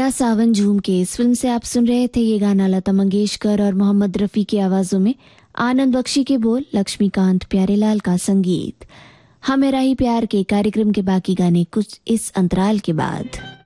आया सावन झूम के, इस फिल्म से आप सुन रहे थे ये गाना लता मंगेशकर और मोहम्मद रफ़ी की आवाजों में, आनंद बख्शी के बोल, लक्ष्मीकांत प्यारेलाल का संगीत। हमें राही प्यार के कार्यक्रम के बाकी गाने कुछ इस अंतराल के बाद।